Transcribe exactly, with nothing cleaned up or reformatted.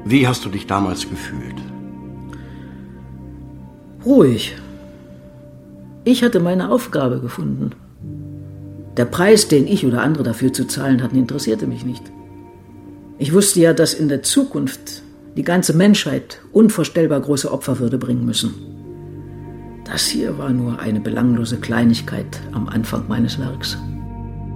Wie hast du dich damals gefühlt? Ruhig. Ich hatte meine Aufgabe gefunden. Der Preis, den ich oder andere dafür zu zahlen hatten, interessierte mich nicht. Ich wusste ja, dass in der Zukunft die ganze Menschheit unvorstellbar große Opfer würde bringen müssen. Das hier war nur eine belanglose Kleinigkeit am Anfang meines Werks.